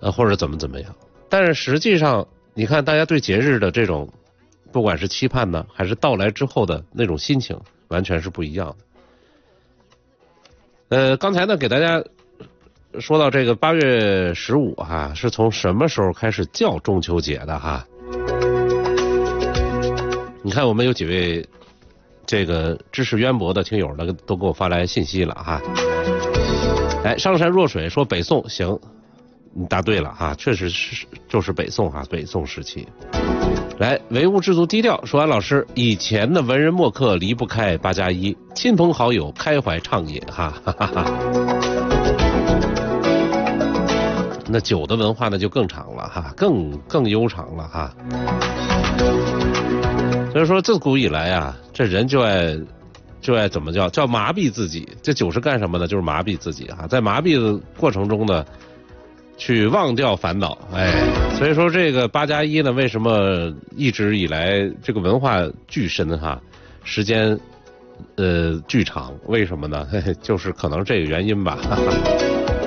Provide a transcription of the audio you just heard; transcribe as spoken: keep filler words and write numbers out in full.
呃，或者怎么怎么样。但是实际上，你看大家对节日的这种，不管是期盼呢，还是到来之后的那种心情，完全是不一样的。呃，刚才呢给大家说到这个八月十五哈，是从什么时候开始叫中秋节的哈？你看我们有几位这个知识渊博的听友呢，都给我发来信息了哈。哎，上善若水说北宋，行，你答对了哈，确实是就是北宋哈，北宋时期。来，唯物知足低调说，安老师，以前的文人墨客离不开八加一，亲朋好友开怀畅饮哈，哈哈哈。那酒的文化呢就更长了哈，更更悠长了哈。所以说自古以来啊，这人就爱就爱怎么叫叫麻痹自己，这酒是干什么呢？就是麻痹自己哈，在麻痹的过程中呢，去忘掉烦恼，哎，所以说这个八加一呢，为什么一直以来这个文化巨深哈，时间呃巨长，为什么呢？嘿嘿，就是可能这个原因吧。哈哈